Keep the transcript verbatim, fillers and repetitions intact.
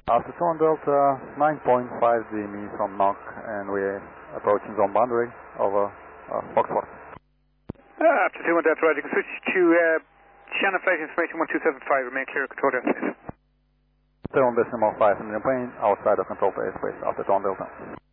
Alpha two on Delta, nine point five D M E from knock, and we're approaching zone boundary over uh, Foxtrot. Uh, after two on Delta, right, you can switch to uh, Shannon flight information one two seven five, remain clear of control airspace. Seven decimal five in the plane, outside of control airspace, after two on Delta.